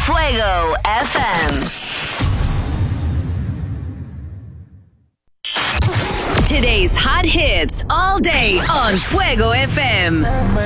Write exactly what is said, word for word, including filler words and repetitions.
Fuego F M. Today's hot hits all day on Fuego F M.